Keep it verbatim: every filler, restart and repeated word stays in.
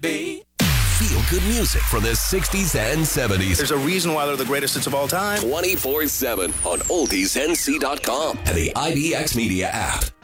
Feel good music from the sixties and seventies. There's a reason why they're the greatest hits of all time. twenty-four seven on oldies n c dot com and the I B X Media app.